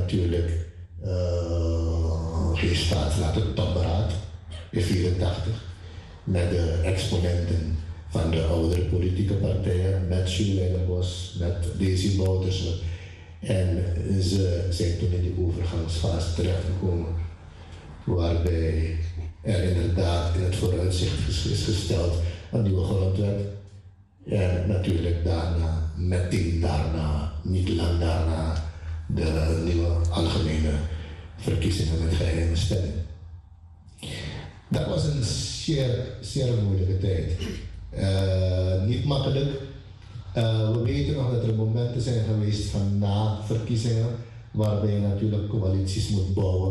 natuurlijk geen staatsraad, het topberaad in 84 met de exponenten van de oudere politieke partijen, met Jules Leinenbos, met Daisy Boutersen. En ze zijn toen in die overgangsfase terechtgekomen, waarbij er inderdaad in het vooruitzicht is gesteld een nieuwe grondwet. En natuurlijk daarna, meteen daarna, niet lang daarna, de nieuwe algemene verkiezingen met geheime stemming. Dat was een zeer moeilijke tijd. Niet makkelijk. We weten nog dat er momenten zijn geweest van na verkiezingen, waarbij je natuurlijk coalities moet bouwen